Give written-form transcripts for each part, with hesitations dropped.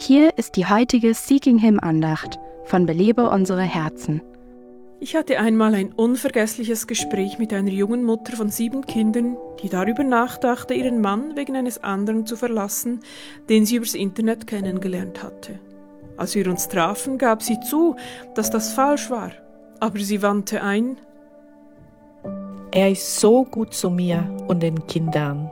Hier ist die heutige Seeking Him Andacht von Belebe unsere Herzen. Ich hatte einmal ein unvergessliches Gespräch mit einer jungen Mutter von 7 Kindern, die darüber nachdachte, ihren Mann wegen eines anderen zu verlassen, den sie übers Internet kennengelernt hatte. Als wir uns trafen, gab sie zu, dass das falsch war, aber sie wandte ein: Er ist so gut zu mir und den Kindern.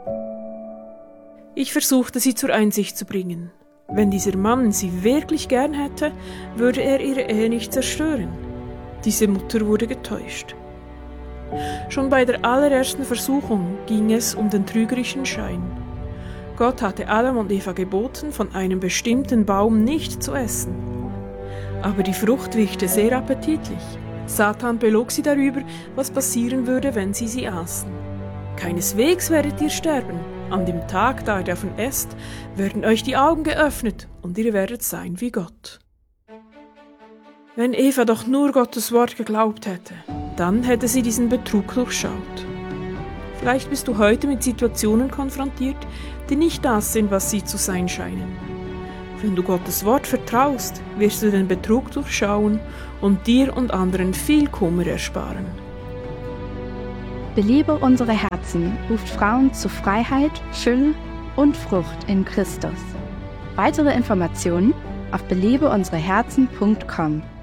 Ich versuchte sie zur Einsicht zu bringen. Wenn dieser Mann sie wirklich gern hätte, würde er ihre Ehe nicht zerstören. Diese Mutter wurde getäuscht. Schon bei der allerersten Versuchung ging es um den trügerischen Schein. Gott hatte Adam und Eva geboten, von einem bestimmten Baum nicht zu essen. Aber die Frucht wirkte sehr appetitlich. Satan belog sie darüber, was passieren würde, wenn sie aßen. Keineswegs werdet ihr sterben. An dem Tag, da ihr davon esst, werden euch die Augen geöffnet und ihr werdet sein wie Gott. Wenn Eva doch nur Gottes Wort geglaubt hätte, dann hätte sie diesen Betrug durchschaut. Vielleicht bist du heute mit Situationen konfrontiert, die nicht das sind, was sie zu sein scheinen. Wenn du Gottes Wort vertraust, wirst du den Betrug durchschauen und dir und anderen viel Kummer ersparen. Belebe unsere Herzen ruft Frauen zu Freiheit, Fülle und Frucht in Christus. Weitere Informationen auf belebeunsereherzen.com.